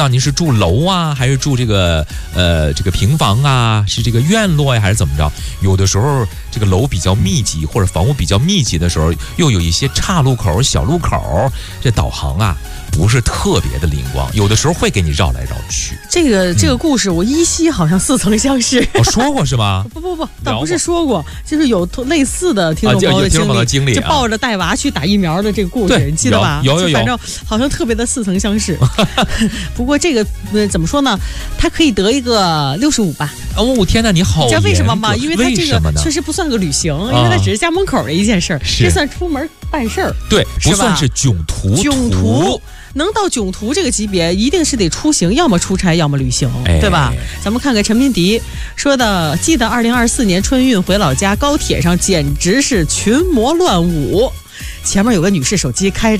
道您是住楼啊，还是住这个平房啊，是这个院落呀，还是怎么着？有的时候这个楼比较密集，或者房屋比较密集的时候，又有一些岔路口、小路口，这导航啊不是特别的灵光，有的时候会给你绕来绕去。 这个故事我依稀好像似曾相识。 我说过是吗？ 不，倒不是说过，就是有类似的听众朋友的经历，就抱着带娃去打疫苗的这个故事，你记得吧？ 有， 反正好像特别的似曾相识。不过这个怎么说呢？它可以得一个65吧。 哦，天哪，你好！你知道为什么吗？因为它这个确实不算个旅行，因为它只是家门口的一件事儿，这算出门办事儿。 对，不算是囧途。 能到囧途这个级别，一定是得出行，要么出差，要么旅行，对吧？咱们看看陈明迪说的，记得2024年春运回老家，高铁上简直是群魔乱舞，前面有个女士手机开着。